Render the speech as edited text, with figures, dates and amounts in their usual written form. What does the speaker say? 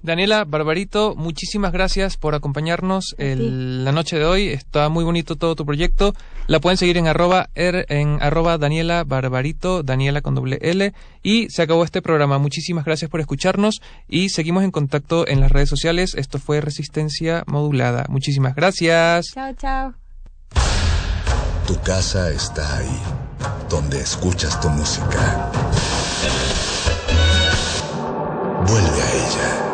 Daniela Barbarito, muchísimas gracias por acompañarnos la noche de hoy. Está muy bonito todo tu proyecto. La pueden seguir en arroba Daniela Barbarito, Daniela con doble L. Y se acabó este programa. Muchísimas gracias por escucharnos y seguimos en contacto en las redes sociales. Esto fue Resistencia Modulada. Muchísimas gracias. Chao, chao. Tu casa está ahí, donde escuchas tu música. Vuelve a ella.